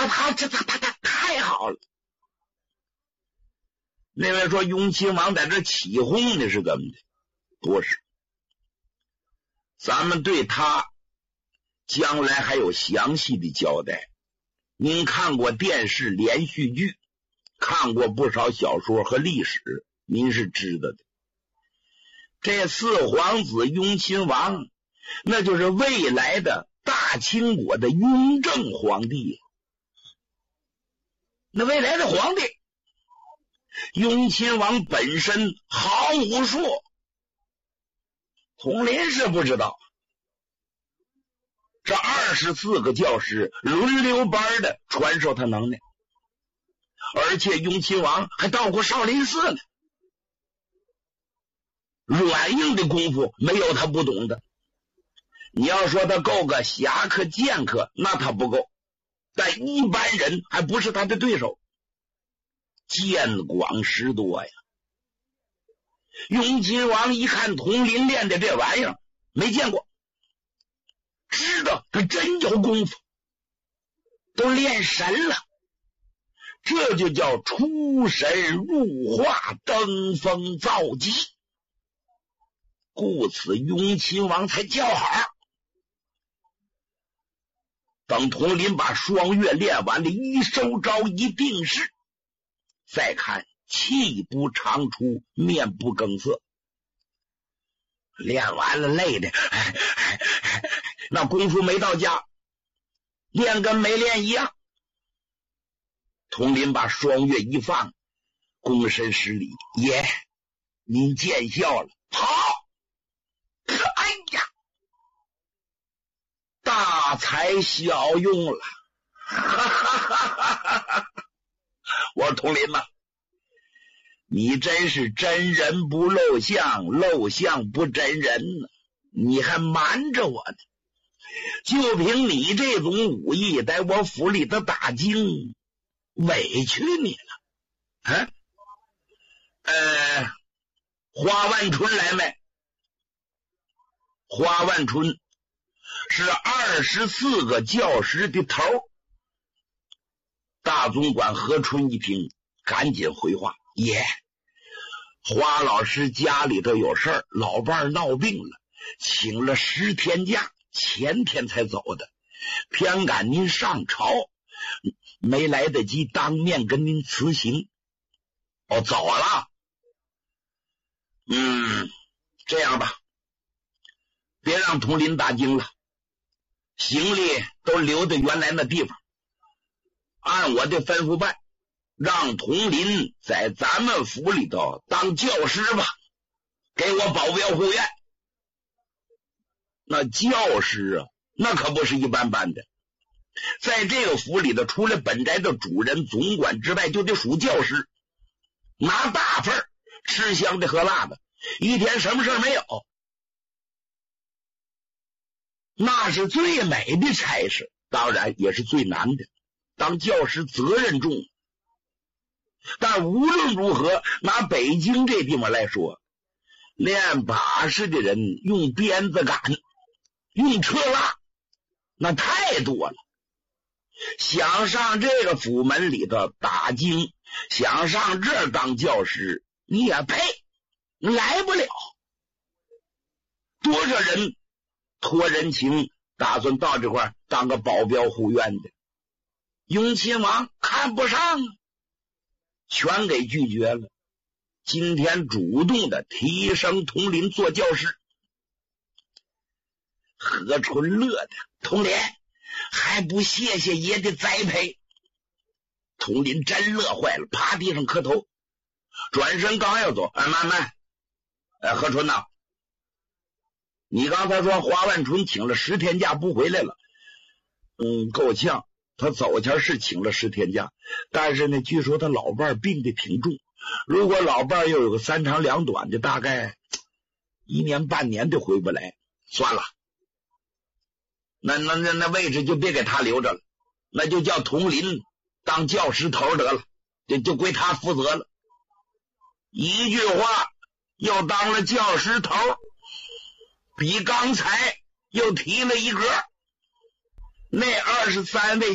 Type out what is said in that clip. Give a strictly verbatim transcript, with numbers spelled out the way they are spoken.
他他这他他他太好了。那位说雍亲王在这起哄的是怎么的？不是，咱们对他将来还有详细的交代。您看过电视连续剧，看过不少小说和历史，您是知道的。这四皇子雍亲王，那就是未来的大清国的雍正皇帝。那未来的皇帝雍亲王本身好武术，统领是不知道。这二十四个教师轮流班的传授他能耐，而且雍亲王还到过少林寺呢。软硬的功夫没有他不懂的。你要说他够个侠客剑客，那他不够，但一般人还不是他的对手。见广识多呀。雍亲王一看统领练的这玩意儿没见过，知道他真有功夫，都练神了，这就叫出神入化，登峰造极。故此雍亲王才叫好。等统领把双月练完了，一收招一定势，再看气不长出，面不更色。练完了累的，哎哎哎，那功夫没到家，练跟没练一样。统领把双月一放，躬身施礼：爷，您见笑了。好，哎呀，大材小用了。哈哈哈哈哈！我说统领呐，你真是真人不露相，露相不真人呢，你还瞒着我呢。就凭你这种武艺，在我府里的打精，委屈你了。啊，呃，花万春来没？花万春是二十四个教师的头。大总管何春一听，赶紧回话：爷，花老师家里头有事儿，老伴闹病了，请了十天假，前天才走的，偏赶您上朝，没来得及当面跟您辞行。哦，走了。嗯，这样吧，别让统领打惊了，行李都留在原来那地方，按我的吩咐办，让统领在咱们府里头当教师吧，给我保镖护院。那教师啊，那可不是一般般的，在这个府里头，除了本宅的主人总管之外，就得属教师，拿大份，吃香的喝辣的，一天什么事没有。那是最美的差事，当然也是最难的。当教师责任重，但无论如何，拿北京这地方来说，练把式的人用鞭子赶，用车拉，那太多了。想上这个府门里头打经，想上这儿当教师，你也配，来不了。多少人托人情，打算到这块当个保镖护院的，雍亲王看不上啊，全给拒绝了。今天主动的提升统领做教师。何春乐的，统领还不谢谢爷的栽培。统领真乐坏了，趴地上磕头，转身刚要走，哎，慢慢，哎，何春呐，你刚才说花万春请了十天假不回来了，嗯，够呛，他走前是请了十天假，但是呢，据说他老伴病得挺重，如果老伴又有个三长两短的，大概一年半年都回不来。算了，那那那那位置就别给他留着了，那就叫统领当教师头得了，就就归他负责了。一句话，又当了教师头，比刚才又提了一格。那二十三位